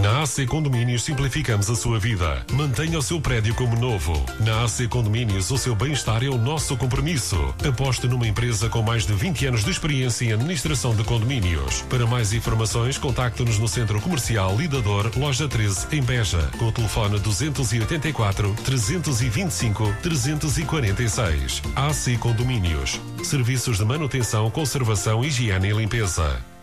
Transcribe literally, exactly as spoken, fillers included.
Na A C Condomínios simplificamos a sua vida. Mantenha o seu prédio como novo. Na A C Condomínios, o seu bem-estar é o nosso compromisso. Aposte numa empresa com mais de vinte anos de experiência em administração de condomínios. Para mais informações, contacte-nos no Centro Comercial Lidador, Loja treze, em Beja, com o telefone duzentos e oitenta e quatro, trezentos e vinte e cinco, trezentos e quarenta e seis. A C Condomínios. Serviços de manutenção, conservação, higiene e limpeza.